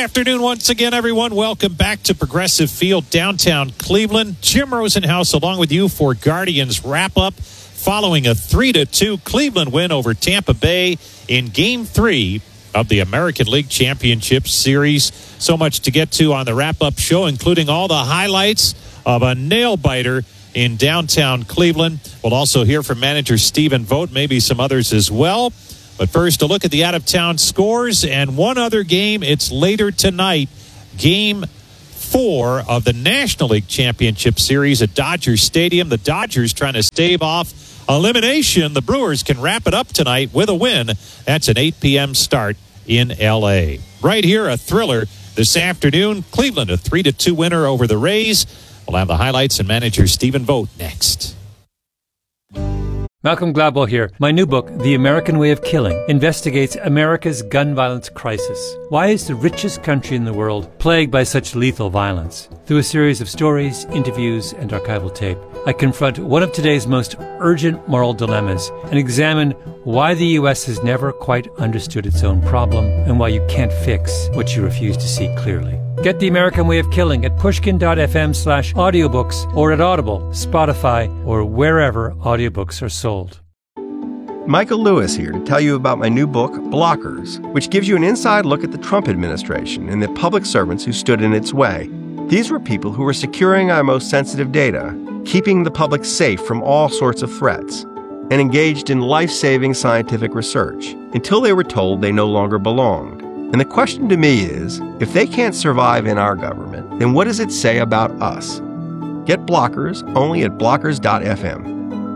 afternoon once again, everyone. Welcome back to Progressive Field, downtown Cleveland. Jim Rosenhaus along with you for Guardians wrap-up following a 3-2 Cleveland win over Tampa Bay in Game 3 of the American League Championship Series. So much to get to on the wrap-up show, including all the highlights of a nail-biter in downtown Cleveland. We'll also hear from manager Stephen Vogt, maybe some others as well. But first, a look at the out-of-town scores and one other game. It's later tonight, Game 4 of the National League Championship Series at Dodger Stadium. The Dodgers trying to stave off elimination. The Brewers can wrap it up tonight with a win. That's an 8 p.m. start in L.A. Right here, a thriller this afternoon. Cleveland, a 3-2 winner over the Rays. We'll have the highlights and manager Stephen Vogt next. Malcolm Gladwell here. My new book, The American Way of Killing, investigates America's gun violence crisis. Why is the richest country in the world plagued by such lethal violence? Through a series of stories, interviews, and archival tape, I confront one of today's most urgent moral dilemmas and examine why the U.S. has never quite understood its own problem and why you can't fix what you refuse to see clearly. Get The American Way of Killing at pushkin.fm/audiobooks or at Audible, Spotify, or wherever audiobooks are sold. Michael Lewis here to tell you about my new book, Blockers, which gives you an inside look at the Trump administration and the public servants who stood in its way. These were people who were securing our most sensitive data, keeping the public safe from all sorts of threats, and engaged in life-saving scientific research until they were told they no longer belonged. And the question to me is, if they can't survive in our government, then what does it say about us? Get Blockers only at blockers.fm.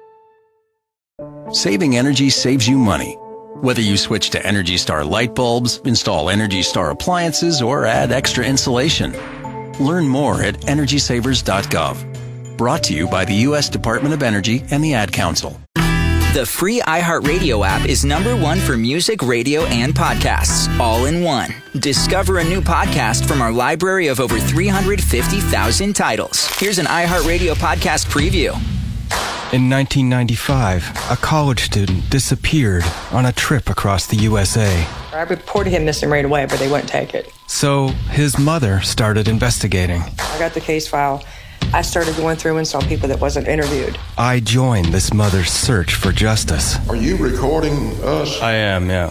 Saving energy saves you money. Whether you switch to Energy Star light bulbs, install Energy Star appliances, or add extra insulation. Learn more at EnergySavers.gov. Brought to you by the U.S. Department of Energy and the Ad Council. The free iHeartRadio app is #1 for music, radio, and podcasts, all in one. Discover a new podcast from our library of over 350,000 titles. Here's an iHeartRadio podcast preview. In 1995, a college student disappeared on a trip across the USA. I reported him missing right away, but they wouldn't take it. So his mother started investigating. I got the case file. I started going through and saw people that wasn't interviewed. I joined this mother's search for justice. Are you recording us? I am, yeah.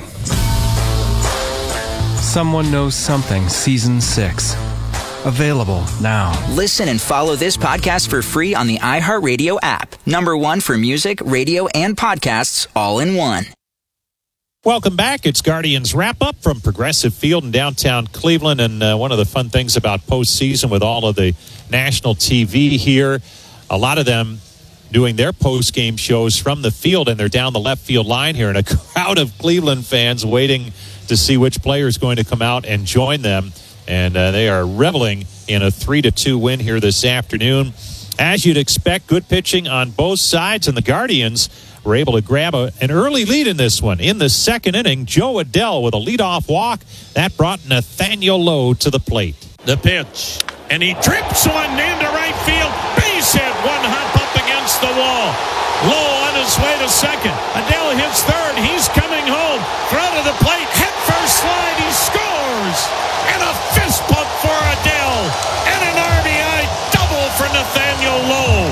Someone Knows Something, Season 6. Available now. Listen and follow this podcast for free on the iHeartRadio app. #1 for music, radio, and podcasts, all in one. Welcome back. It's Guardians wrap-up from Progressive Field in downtown Cleveland. And one of the fun things about postseason with all of the national TV here, a lot of them doing their post-game shows from the field, and they're down the left field line here, and a crowd of Cleveland fans waiting to see which player is going to come out and join them. And they are reveling in a 3-2 win here this afternoon. As you'd expect, good pitching on both sides, and the Guardians were able to grab an early lead in this one. In the second inning, Jo Adell with a leadoff walk. That brought Nathaniel Lowe to the plate. The pitch, and he drips one into right field. Base hit, one hop up against the wall. Lowe on his way to second. Adell hits third. He's coming home. Throw to the plate. Head first slide. He scores. And a fist pump for Adell. And an RBI double for Nathaniel Lowe.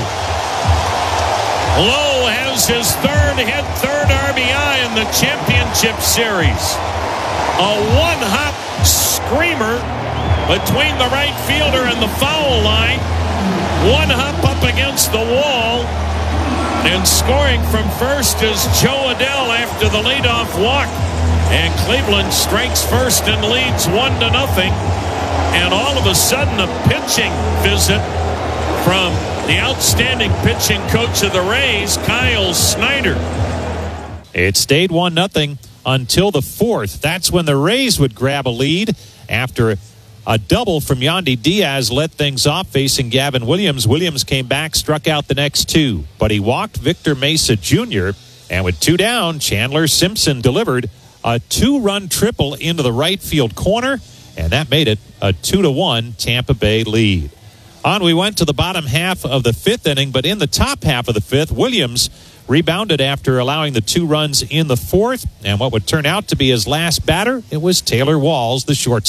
Lowe has his third RBI in the championship series. A one-hop screamer between the right fielder and the foul line. One hop up against the wall. And scoring from first is Jo Adell after the leadoff walk. And Cleveland strikes first and leads 1-0. And all of a sudden a pitching visit from the outstanding pitching coach of the Rays, Kyle Snyder. It stayed 1-0 until the fourth. That's when the Rays would grab a lead after a double from Yandy Diaz let things off facing Gavin Williams. Williams came back, struck out the next two, but he walked Victor Mesa Jr., and with two down, Chandler Simpson delivered a two-run triple into the right field corner, and that made it a 2-1 Tampa Bay lead. On we went to the bottom half of the fifth inning, but in the top half of the fifth, Williams rebounded after allowing the two runs in the fourth, and what would turn out to be his last batter, it was Taylor Walls, the shortstop.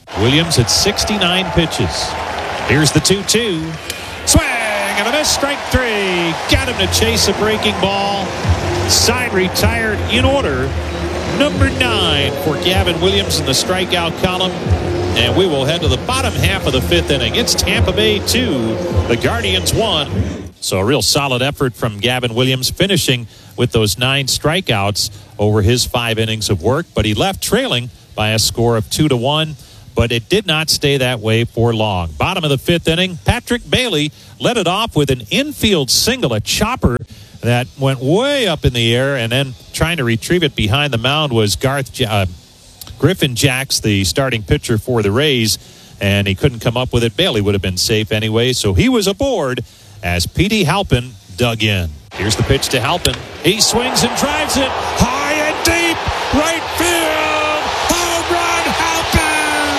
Williams at 69 pitches. Here's the 2-2. Swing and a miss. Strike 3. Got him to chase a breaking ball. Side retired in order. Number 9 for Gavin Williams in the strikeout column. And we will head to the bottom half of the 5th inning. It's Tampa Bay 2, the Guardians 1. So a real solid effort from Gavin Williams, finishing with those 9 strikeouts over his 5 innings of work. But he left trailing by a score of 2-1. But it did not stay that way for long. Bottom of the 5th inning, Patrick Bailey led it off with an infield single, a chopper that went way up in the air, and then trying to retrieve it behind the mound was Griffin Jacks, the starting pitcher for the Rays, and he couldn't come up with it. Bailey would have been safe anyway, so he was aboard as Petey Halpin dug in. Here's the pitch to Halpin. He swings and drives it high and deep, right field. Home run, Halpin!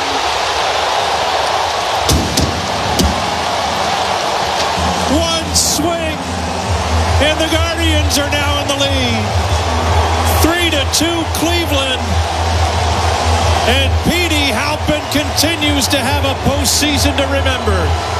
One swing, and the Guardians are now in the lead. 3-2 Cleveland. And Petey Halpin continues to have a postseason to remember.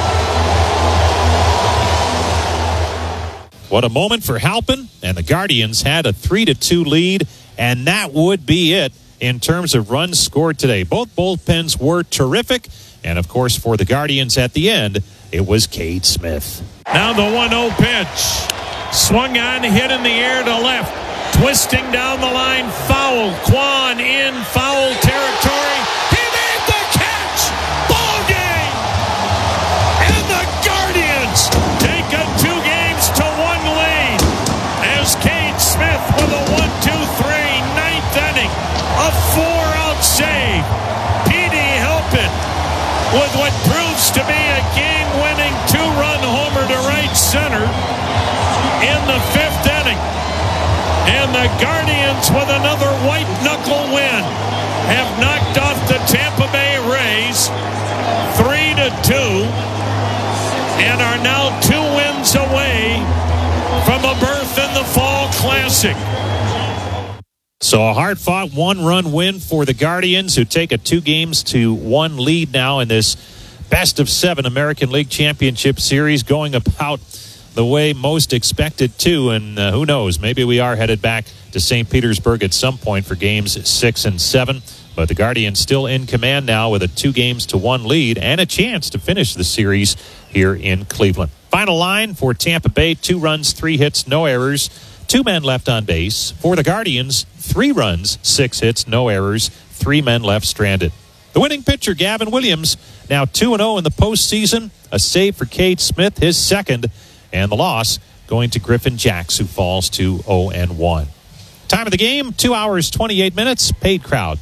What a moment for Halpin, and the Guardians had a 3-2 lead, and that would be it in terms of runs scored today. Both bullpens were terrific, and of course for the Guardians at the end, it was Cade Smith. Now the 1-0 pitch. Swung on, hit in the air to left. Twisting down the line, foul. Kwan in foul territory. He made the catch. Ball game. And the Guardians take a 2-1 lead as Cade Smith with a 1-2-3 ninth inning. A 4-out save. Petey Halpin with what proves to be a game-winning 2-run homer to right center in the 5th inning. And the Guardians, with another white-knuckle win, have knocked off the Tampa Bay Rays 3-2 and are now 2 wins away from a berth in the Fall Classic. So a hard-fought 1-run win for the Guardians, who take a 2-1 lead now in this best-of-7 American League Championship Series, going about the way most expected to, and who knows, maybe we are headed back to St. Petersburg at some point for games 6 and 7. But the Guardians still in command now with a 2-1 lead and a chance to finish the series here in Cleveland. Final line for Tampa Bay: 2 runs, 3 hits, no errors, 2 men left on base. For the Guardians, 3 runs, 6 hits, no errors, 3 men left stranded. The winning pitcher, Gavin Williams, now 2-0 in the postseason. A save for Cade Smith, his second. And the loss going to Griffin Jacks, who falls to 0-1. Time of the game, 2 hours, 28 minutes. Paid crowd,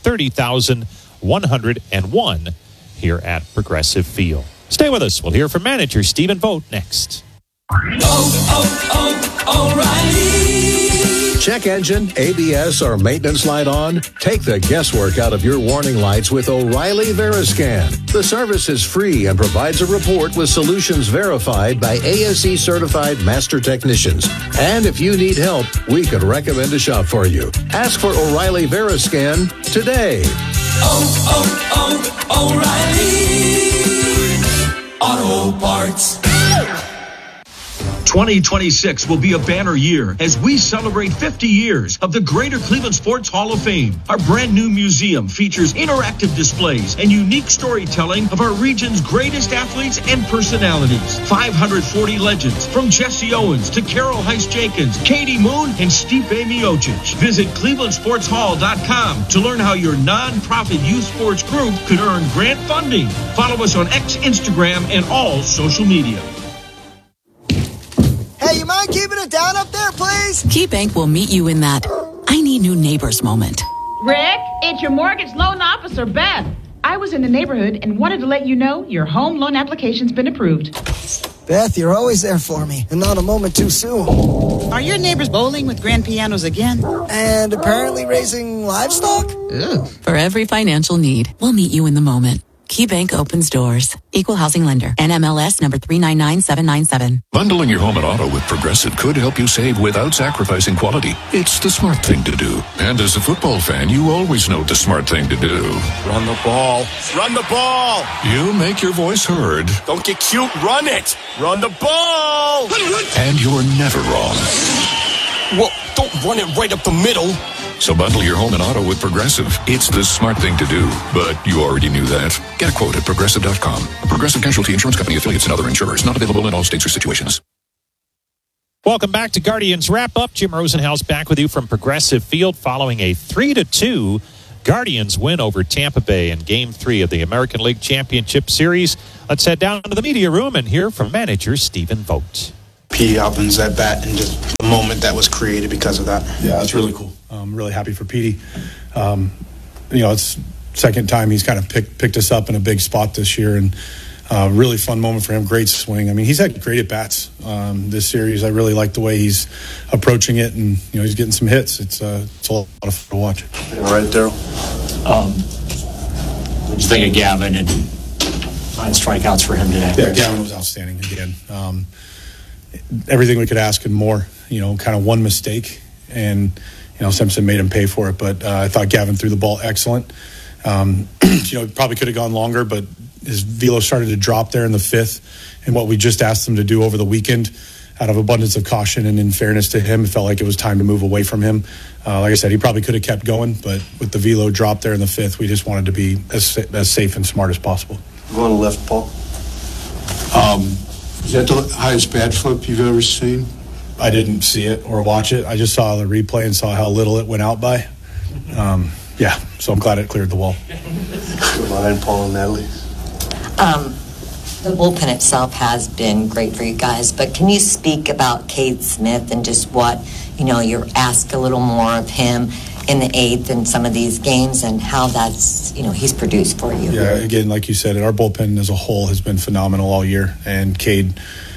30,101 here at Progressive Field. Stay with us. We'll hear from manager Stephen Vogt next. O'Reilly. Check engine, ABS, or maintenance light on? Take the guesswork out of your warning lights with O'Reilly Veriscan. The service is free and provides a report with solutions verified by ASE certified master technicians. And if you need help, we could recommend a shop for you. Ask for O'Reilly Veriscan today. O'Reilly Auto Parts. 2026 will be a banner year as we celebrate 50 years of the Greater Cleveland Sports Hall of Fame. Our brand new museum features interactive displays and unique storytelling of our region's greatest athletes and personalities. 540 legends, from Jesse Owens to Carol Heiss-Jenkins, Katie Moon, and Stipe Miocic. Visit ClevelandSportsHall.com to learn how your nonprofit youth sports group could earn grant funding. Follow us on X, Instagram, and all social media. Hey, you mind keeping it down up there, please? KeyBank will meet you in that I need new neighbors moment. Rick, it's your mortgage loan officer, Beth. I was in the neighborhood and wanted to let you know your home loan application's been approved. Beth, you're always there for me, and not a moment too soon. Are your neighbors bowling with grand pianos again? And apparently raising livestock? Ugh. For every financial need, we'll meet you in the moment. KeyBank opens doors. Equal housing lender. NMLS number 399797. Bundling your home and auto with Progressive could help you save without sacrificing quality. It's the smart thing to do. And as a football fan, you always know the smart thing to do. Run the ball. Run the ball. You make your voice heard. Don't get cute. Run it. Run the ball. And you're never wrong. Well, don't run it right up the middle. So bundle your home and auto with Progressive. It's the smart thing to do, but you already knew that. Get a quote at Progressive.com. Progressive Casualty Insurance Company, affiliates, and other insurers. Not available in all states or situations. Welcome back to Guardians Wrap-Up. Jim Rosenhaus back with you from Progressive Field following a 3-2 Guardians win over Tampa Bay in Game 3 of the American League Championship Series. Let's head down to the media room and hear from manager Stephen Vogt. Petey Halpin's at bat and just the moment that was created because of that. Yeah, that's really cool. I'm really happy for Petey. It's second time he's kind of picked us up in a big spot this year, and really fun moment for him. Great swing. I mean, he's had great at-bats this series. I really like the way he's approaching it, and he's getting some hits. It's a lot of fun to watch. All right, Daryl. What did you think of Gavin and 9 strikeouts for him today? Yeah, Gavin was outstanding again. Everything we could ask and more. Kind of one mistake, and Simpson made him pay for it. But I thought Gavin threw the ball excellent. Probably could have gone longer, but his velo started to drop there in the 5th. And what we just asked him to do over the weekend, out of abundance of caution and in fairness to him, it felt like it was time to move away from him. Like I said, he probably could have kept going, but with the velo drop there in the 5th, we just wanted to be as safe and smart as possible. Go on the left, Paul. Is that the highest bat flip you've ever seen? I didn't see it or watch it. I just saw the replay and saw how little it went out by. So I'm glad it cleared the wall. Good line, Paul and Natalie. The bullpen itself has been great for you guys, but can you speak about Cade Smith and just what, you're asked a little more of him in the 8th in some of these games and how that's, he's produced for you? Yeah, again, like you said, our bullpen as a whole has been phenomenal all year. And Cade,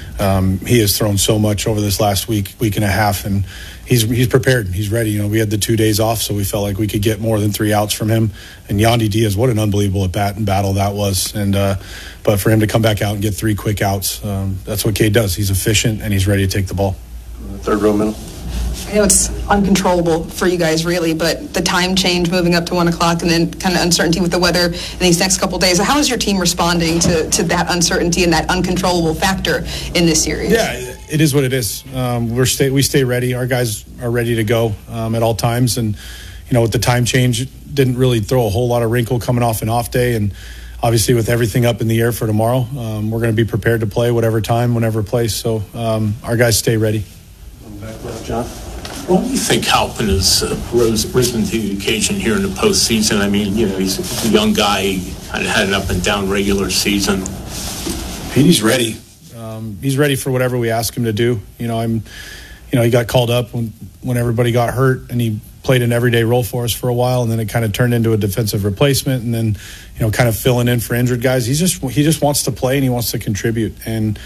he has thrown so much over this last week and a half, and he's prepared. He's ready. We had the 2 days off, so we felt like we could get more than 3 outs from him. And Yandy Diaz, what an unbelievable at-bat and battle that was. And but for him to come back out and get 3 quick outs, that's what Cade does. He's efficient, and he's ready to take the ball. Third row middle. I know it's uncontrollable for you guys, really, but the time change moving up to 1 o'clock and then kind of uncertainty with the weather in these next couple of days. How is your team responding to that uncertainty and that uncontrollable factor in this series? Yeah, it is what it is. We stay ready. Our guys are ready to go at all times. And, with the time change, it didn't really throw a whole lot of wrinkle coming off an off day. And obviously with everything up in the air for tomorrow, we're going to be prepared to play whatever time, whenever place. So our guys stay ready. Back left, John. Why do you think Halpin has risen to the occasion here in the postseason? I mean, he's a young guy. He kind of had an up and down regular season. He's ready. He's ready for whatever we ask him to do. He got called up when everybody got hurt, and he played an everyday role for us for a while, and then it kind of turned into a defensive replacement, and then kind of filling in for injured guys. He just wants to play and he wants to contribute, and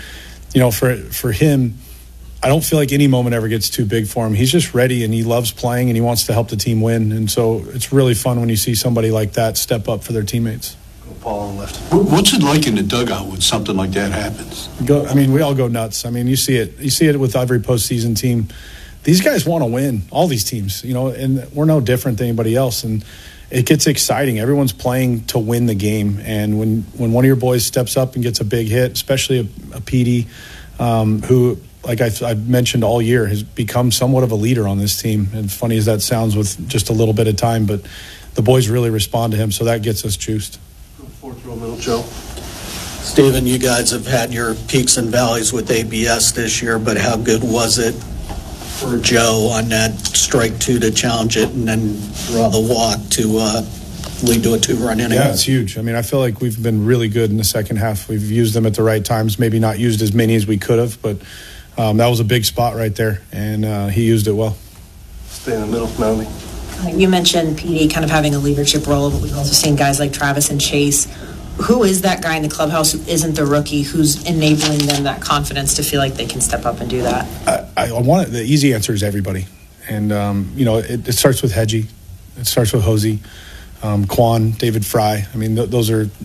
for him, I don't feel like any moment ever gets too big for him. He's just ready, and he loves playing, and he wants to help the team win. And so it's really fun when you see somebody like that step up for their teammates. Paul on left. What's it like in the dugout when something like that happens? We all go nuts. You see it. You see it with every postseason team. These guys want to win. All these teams, and we're no different than anybody else. And it gets exciting. Everyone's playing to win the game. And when one of your boys steps up and gets a big hit, especially a Petey, who, like I've mentioned all year, has become somewhat of a leader on this team. And funny as that sounds with just a little bit of time, but the boys really respond to him, so that gets us juiced. Fourth row middle, Joe. Stephen, you guys have had your peaks and valleys with ABS this year, but how good was it for Joe on that strike 2 to challenge it and then draw the walk to lead to a 2-run inning? Yeah, it's huge. I feel like we've been really good in the second half. We've used them at the right times, maybe not used as many as we could have, but that was a big spot right there, and he used it well. Stay in the middle, Melanie. You mentioned Petey kind of having a leadership role, but we've also seen guys like Travis and Chase. Who is that guy in the clubhouse who isn't the rookie, who's enabling them that confidence to feel like they can step up and do that? The easy answer is everybody. And, it starts with Hedgie. It starts with Hosey, Quan, David Fry. Those are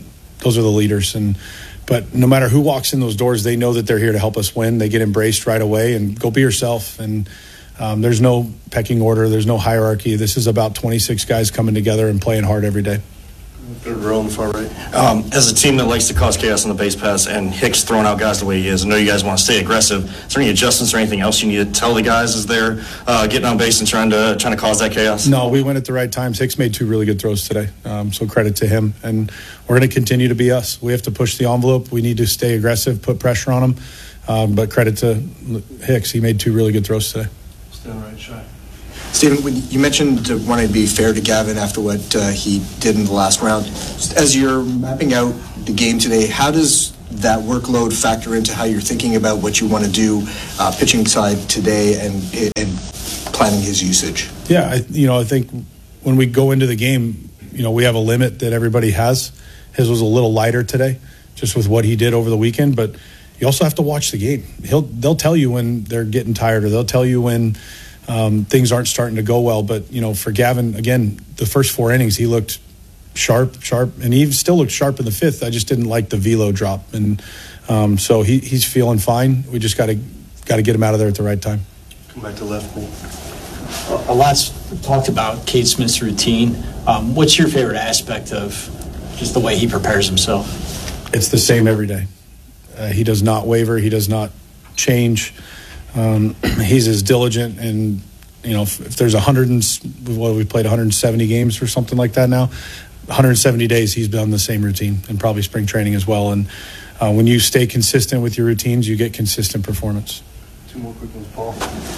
those are the leaders. But no matter who walks in those doors, they know that they're here to help us win. They get embraced right away, and go be yourself. And there's no pecking order. There's no hierarchy. This is about 26 guys coming together and playing hard every day. Rolling far right. As a team that likes to cause chaos on the base pass, and Hicks throwing out guys the way he is, I know you guys want to stay aggressive. Is there any adjustments or anything else you need to tell the guys as they're getting on base and trying to cause that chaos? No, we went at the right times. Hicks made 2 really good throws today, so credit to him. And we're going to continue to be us. We have to push the envelope. We need to stay aggressive, put pressure on him. But credit to Hicks. He made 2 really good throws today. Stand right, shy. Stephen, when you mentioned wanting to be fair to Gavin after what he did in the last round. Just as you're mapping out the game today, how does that workload factor into how you're thinking about what you want to do pitching side today and planning his usage? Yeah, I think when we go into the game, we have a limit that everybody has. His was a little lighter today, just with what he did over the weekend. But you also have to watch the game. They'll tell you when they're getting tired, or they'll tell you when things aren't starting to go well. But, for Gavin, again, the first 4 innings, he looked sharp, and he still looked sharp in the 5th. I just didn't like the velo drop. And so he's feeling fine. We just got to get him out of there at the right time. Come back to left, Nate. A lot's talked about Cade Smith's routine. What's your favorite aspect of just the way he prepares himself? It's the same every day. He does not waver. He does not change. He's as diligent, and if there's we played 170 games or something like that now, 170 days he's done the same routine, and probably spring training as well. And when you stay consistent with your routines, you get consistent performance. 2 more quick ones, Paul.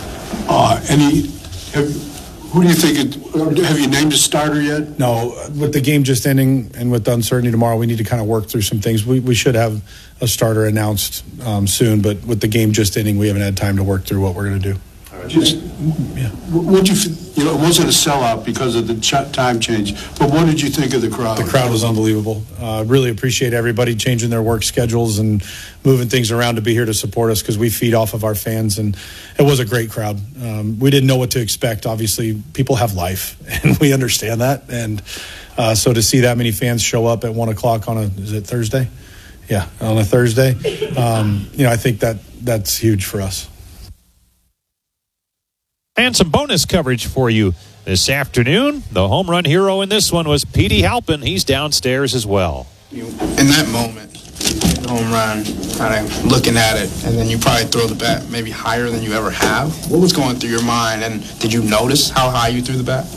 Who do you think? Have you named a starter yet? No, with the game just ending and with the uncertainty tomorrow, we need to kind of work through some things. We should have a starter announced soon, but with the game just ending, we haven't had time to work through what we're going to do. All right. What you it wasn't a sellout because of the time change, but what did you think of the crowd? The crowd was unbelievable. Really appreciate everybody changing their work schedules and moving things around to be here to support us, because we feed off of our fans, and it was a great crowd. We didn't know what to expect. Obviously, people have life, and we understand that. And so to see that many fans show up at 1:00 on is it Thursday? Yeah, on a Thursday. I think that's huge for us. And some bonus coverage for you this afternoon. The home run hero in this one was Petey Halpin. He's downstairs as well. In that moment, the home run, kind of looking at it, and then you probably throw the bat maybe higher than you ever have. What was going through your mind, and did you notice how high you threw the bat?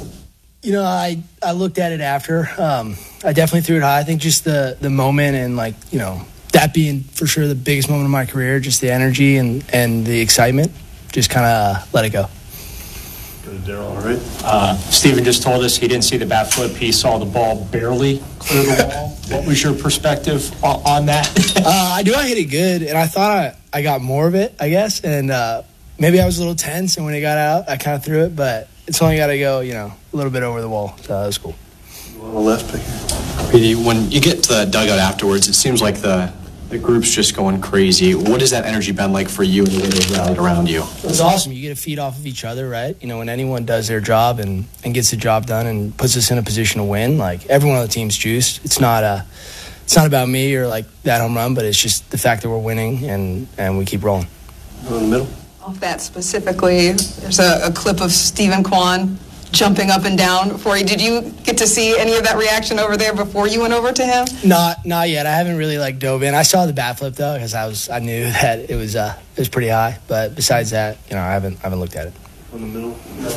I looked at it after. I definitely threw it high. I think just the moment, and that being for sure the biggest moment of my career, just the energy and the excitement, just kind of let it go. Daryl, all right. Stephen just told us he didn't see the bat flip. He saw the ball barely clear the wall. What was your perspective on that? I knew I hit it good, and I thought I got more of it, I guess. And maybe I was a little tense, and when it got out, I kind of threw it. But it's only got to go, a little bit over the wall. So that was cool. On the left pick. Petey, when you get to the dugout afterwards, it seems like the group's just going crazy. What has that energy been like for you and the way they've rallied around you? It's awesome. You get to feed off of each other, right? When anyone does their job and gets the job done and puts us in a position to win, everyone on the team's juiced. It's not about me or that home run, but it's just the fact that we're winning and we keep rolling. In the middle. Off that specifically, there's a clip of Stephen Kwan jumping up and down for you. Did you get to see any of that reaction over there before you went over to him? Not yet. I haven't really dove in. I saw the bat flip though, because I knew that it was pretty high. But besides that, I haven't looked at it. In the middle.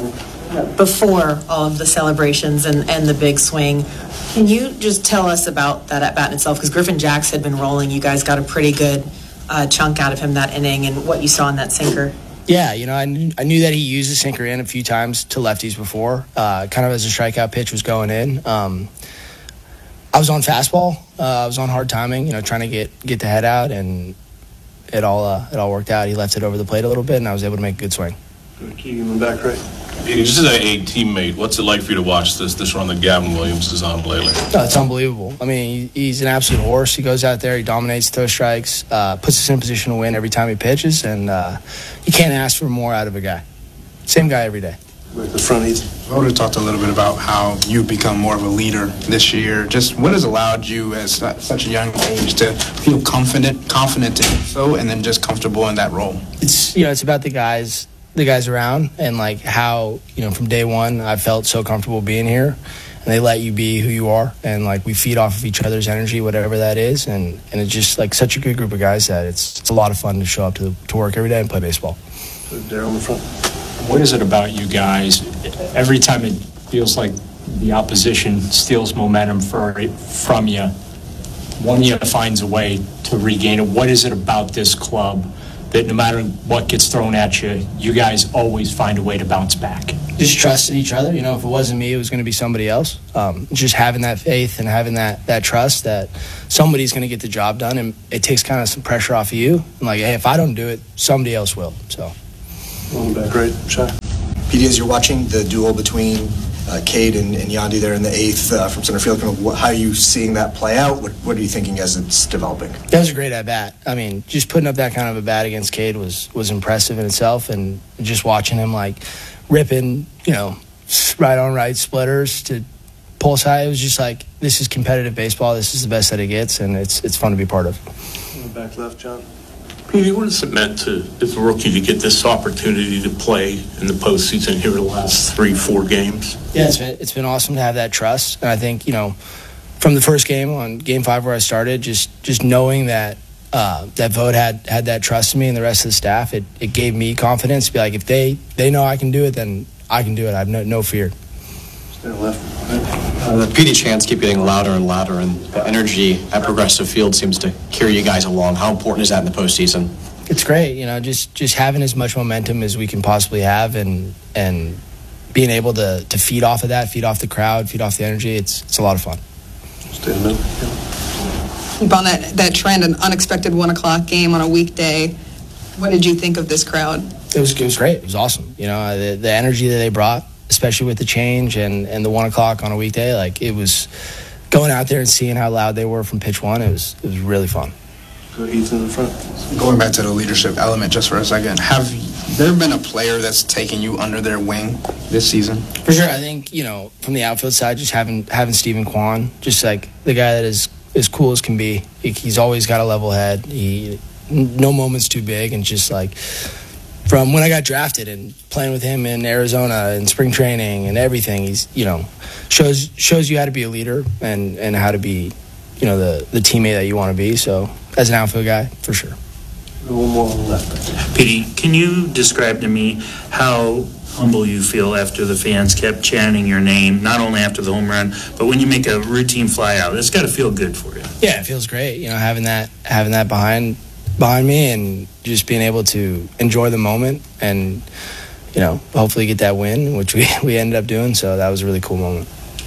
Before all of the celebrations and the big swing, can you just tell us about that at bat in itself? Because Griffin Jacks had been rolling. You guys got a pretty good chunk out of him that inning, and what you saw in that sinker. Yeah, I knew that he used the sinker in a few times to lefties before, kind of as a strikeout pitch was going in. I was on fastball. I was on hard timing, trying to get the head out, and it all worked out. He left it over the plate a little bit, and I was able to make a good swing. Keegan in the back right. Just as a teammate, what's it like for you to watch this run that Gavin Williams is on lately? No, it's unbelievable. I mean, he's an absolute horse. He goes out there, he dominates, throws strikes, puts us in a position to win every time he pitches, and you can't ask for more out of a guy. Same guy every day. The front, Voda talked a little bit about how you've become more of a leader this year. Just what has allowed you at such a young age to feel confident in so, and then just comfortable in that role? It's about the guys around, and like how, from day one I felt so comfortable being here, and they let you be who you are, and like we feed off of each other's energy, whatever that is, and it's just like such a good group of guys that it's a lot of fun to show up to work every day and play baseball. Darryl in the front. What is it about you guys? Every time it feels like the opposition steals momentum from you, one of you finds a way to regain it. What is it about this club that no matter what gets thrown at you, you guys always find a way to bounce back? Just trust in each other. If it wasn't me, it was going to be somebody else. Just having that faith and having that trust that somebody's going to get the job done, and it takes kind of some pressure off of you. And like, hey, if I don't do it, somebody else will. So. Great, Shai. PD, as you're watching the duel between Cade and Yandy there in the eighth from center field, how are you seeing that play out? What are you thinking as it's developing? That was a great at-bat. I mean, just putting up that kind of a bat against Cade was impressive in itself, and just watching him like ripping, right on right splitters to pulse high, it was just like, this is competitive baseball. This is the best that it gets, and it's fun to be part of. Back left, John. Petey, what has it meant as a rookie to get this opportunity to play in the postseason here the last 3-4 games? Yeah, it's been awesome to have that trust. And I think, from the first game on Game 5 where I started, just knowing that Vote had that trust in me and the rest of the staff, it gave me confidence to be like, if they know I can do it, then I can do it. I have no fear. The PD chants keep getting louder and louder, and the energy at Progressive Field seems to carry you guys along. How important is that in the postseason? It's great, just having as much momentum as we can possibly have, and being able to feed off of that, feed off the crowd, feed off the energy. It's a lot of fun. Stay in the middle. On that trend, an unexpected 1 o'clock game on a weekday, what did you think of this crowd? It was great. It was awesome. The energy that they brought, especially with the change and the 1 o'clock on a weekday, like it was going out there and seeing how loud they were from pitch one. It was really fun. Go Heath in the front. Going back to the leadership element just for a second, have there been a player that's taken you under their wing this season? For sure. I think, from the outfield side, just having Stephen Kwan, just like the guy that is as cool as can be. He's always got a level head. No moment's too big, and just like from when I got drafted and playing with him in Arizona and spring training and everything, he's shows you how to be a leader and how to be the teammate that you want to be. So as an outfield guy, for sure. One more on the left. Petey, can you describe to me how humble you feel after the fans kept chanting your name, not only after the home run, but when you make a routine fly out? It's got to feel good for you. Yeah, it feels great. Having that behind me and just being able to enjoy the moment and hopefully get that win, which we ended up doing. So that was a really cool moment.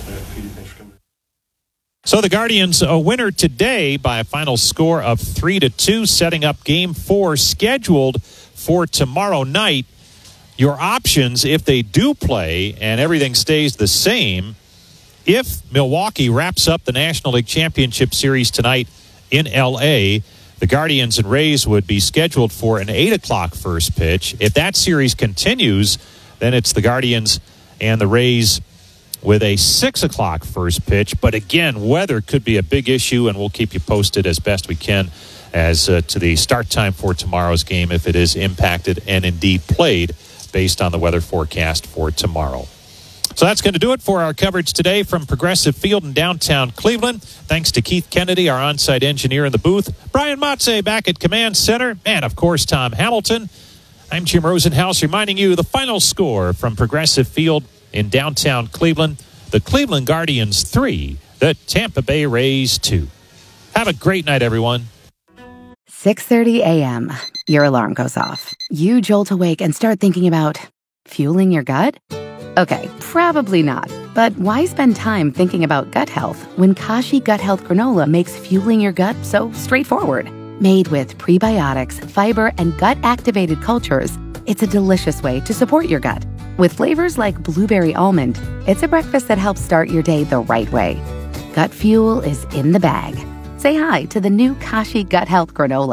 So the Guardians a winner today by a final score of 3-2, setting up Game 4 scheduled for tomorrow night. Your options, if they do play and everything stays the same, if Milwaukee wraps up the National League Championship Series tonight in L.A., the Guardians and Rays would be scheduled for an 8 o'clock first pitch. If that series continues, then it's the Guardians and the Rays with a 6 o'clock first pitch. But again, weather could be a big issue, and we'll keep you posted as best we can as to the start time for tomorrow's game if it is impacted and indeed played based on the weather forecast for tomorrow. So that's going to do it for our coverage today from Progressive Field in downtown Cleveland. Thanks to Keith Kennedy, our on-site engineer in the booth, Brian Motze back at Command Center, and, of course, Tom Hamilton. I'm Jim Rosenhaus reminding you the final score from Progressive Field in downtown Cleveland. The Cleveland Guardians 3, the Tampa Bay Rays 2. Have a great night, everyone. 6:30 a.m. Your alarm goes off. You jolt awake and start thinking about fueling your gut? Okay, probably not. But why spend time thinking about gut health when Kashi Gut Health Granola makes fueling your gut so straightforward? Made with prebiotics, fiber, and gut-activated cultures, it's a delicious way to support your gut. With flavors like blueberry almond, it's a breakfast that helps start your day the right way. Gut fuel is in the bag. Say hi to the new Kashi Gut Health Granola.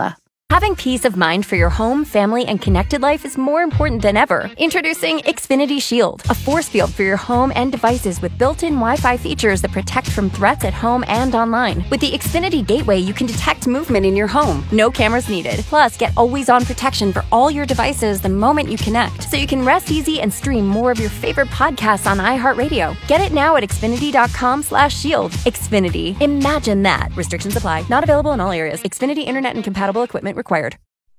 Having peace of mind for your home, family, and connected life is more important than ever. Introducing Xfinity Shield, a force field for your home and devices with built-in Wi-Fi features that protect from threats at home and online. With the Xfinity Gateway, you can detect movement in your home. No cameras needed. Plus, get always-on protection for all your devices the moment you connect, so you can rest easy and stream more of your favorite podcasts on iHeartRadio. Get it now at Xfinity.com/shield. Xfinity. Imagine that. Restrictions apply. Not available in all areas. Xfinity Internet and compatible equipment required.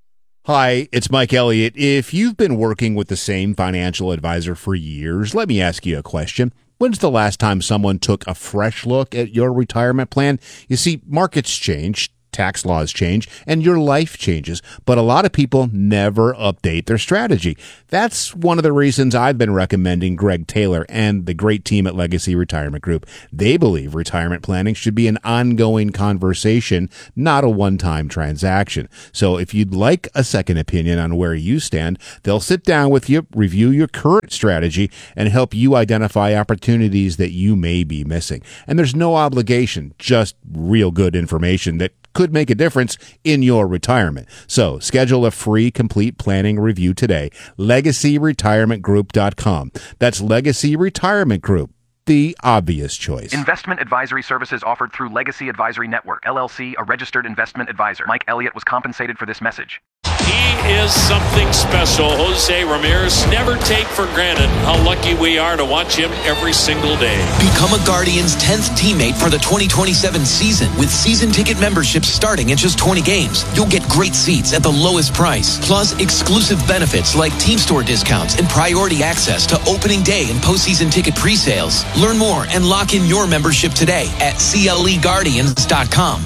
Hi, it's Mike Elliott. If you've been working with the same financial advisor for years, let me ask you a question. When's the last time someone took a fresh look at your retirement plan? You see, markets change, tax laws change, and your life changes, but a lot of people never update their strategy. That's one of the reasons I've been recommending Greg Taylor and the great team at Legacy Retirement Group. They believe retirement planning should be an ongoing conversation, not a one-time transaction. So if you'd like a second opinion on where you stand, they'll sit down with you, review your current strategy, and help you identify opportunities that you may be missing. And there's no obligation, just real good information that could make a difference in your retirement. So schedule a free complete planning review today. LegacyRetirementGroup.com. That's Legacy Retirement Group, the obvious choice. Investment advisory services offered through Legacy Advisory Network, LLC, a registered investment advisor. Mike Elliott was compensated for this message. He is something special. Jose Ramirez. Never take for granted how lucky we are to watch him every single day. Become a Guardians 10th teammate for the 2027 season with season ticket memberships starting at just 20 games. You'll get great seats at the lowest price, plus exclusive benefits like team store discounts and priority access to opening day and postseason ticket pre-sales. Learn more and lock in your membership today at CLEGuardians.com.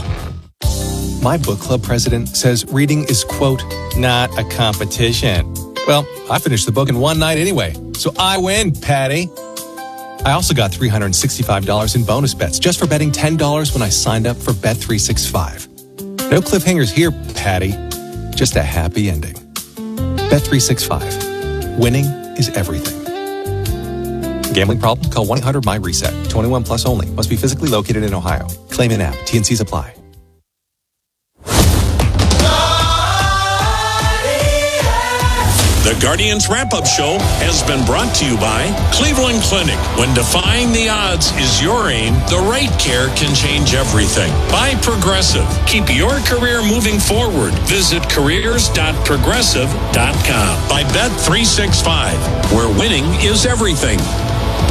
My book club president says reading is, quote, not a competition. Well, I finished the book in one night anyway, so I win, Patty. I also got $365 in bonus bets just for betting $10 when I signed up for Bet365. No cliffhangers here, Patty. Just a happy ending. Bet365. Winning is everything. Gambling problem? Call 1-800-MY-RESET. 21 plus only. Must be physically located in Ohio. Claim in app. T&Cs apply. The Guardians Wrap-Up Show has been brought to you by Cleveland Clinic. When defying the odds is your aim, the right care can change everything. By Progressive. Keep your career moving forward. Visit careers.progressive.com. By Bet365, where winning is everything.